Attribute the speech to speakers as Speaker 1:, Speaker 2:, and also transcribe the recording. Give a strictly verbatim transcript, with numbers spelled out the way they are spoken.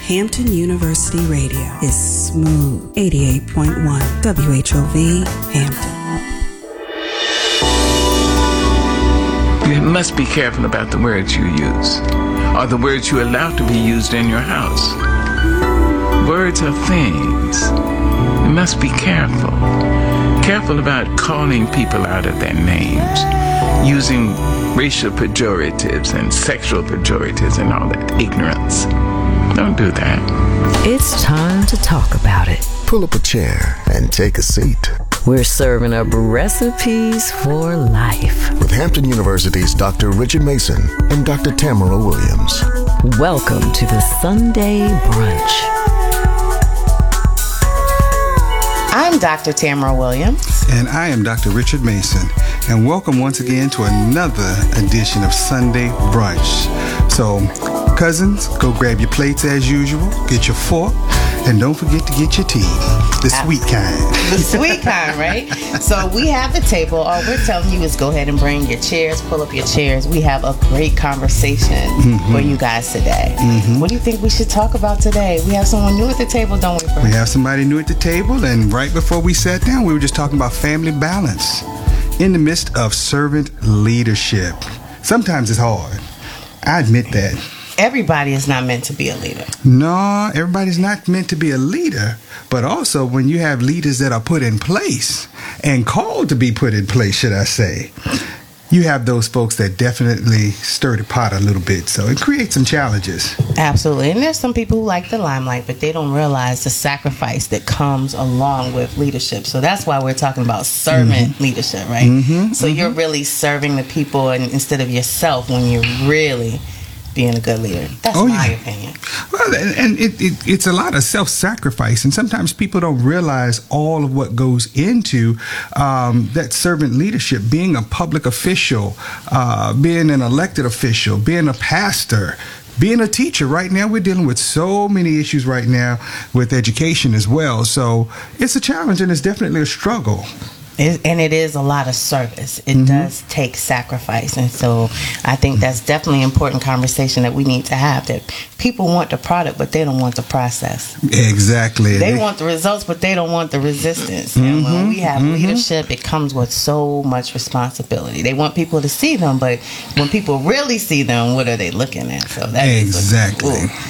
Speaker 1: Hampton University Radio is smooth. eighty-eight point one W H O V Hampton.
Speaker 2: You must be careful about the words you use, or the words you allow to be used in your house. Words are things. You must be careful. Careful about calling people out of their names, using racial pejoratives and sexual pejoratives and all that ignorance. Don't do that.
Speaker 3: It's time to talk about it.
Speaker 4: Pull up a chair and take a seat.
Speaker 3: We're serving up recipes for life
Speaker 4: with Hampton University's Doctor Richard Mason and Doctor Tamara Williams.
Speaker 3: Welcome to the Sunday Brunch.
Speaker 5: I'm Doctor Tamara Williams.
Speaker 6: And I am Doctor Richard Mason. And welcome once again to another edition of Sunday Brunch. So, cousins, go grab your plates as usual, get your fork, and don't forget to get your tea. The sweet kind.
Speaker 5: The sweet kind, right? So we have the table. All we're telling you is go ahead and bring your chairs, pull up your chairs. We have a great conversation mm-hmm. for you guys today. Mm-hmm. What do you think we should talk about today? We have someone new at the table, don't we, Frank?
Speaker 6: We have somebody new at the table, and right before we sat down, we were just talking about family balance in the midst of servant leadership. Sometimes it's hard. I admit that.
Speaker 5: Everybody is not meant to be a leader.
Speaker 6: No, everybody's not meant to be a leader. But also, when you have leaders that are put in place and called to be put in place, should I say, you have those folks that definitely stir the pot a little bit. So it creates some challenges.
Speaker 5: Absolutely. And there's some people who like the limelight, but they don't realize the sacrifice that comes along with leadership. So that's why we're talking about servant mm-hmm. leadership, right? Mm-hmm, so mm-hmm. you're really serving the people and, instead of yourself when you're really being a good leader. That's oh, my yeah. opinion.
Speaker 6: Well, and, and it, it, it's a lot of self-sacrifice, and sometimes people don't realize all of what goes into um, that servant leadership, being a public official, uh, being an elected official, being a pastor, being a teacher. Right now, we're dealing with so many issues right now with education as well. So it's a challenge, and it's definitely a struggle.
Speaker 5: It, and it is a lot of service. It mm-hmm. does take sacrifice. And so I think that's definitely an important conversation that we need to have, that people want the product, but they don't want the process.
Speaker 6: Exactly.
Speaker 5: They, they want the results, but they don't want the resistance. Mm-hmm. And when we have mm-hmm. leadership, it comes with so much responsibility. They want people to see them, but when people really see them, what are they looking at? So that
Speaker 6: exactly.
Speaker 5: is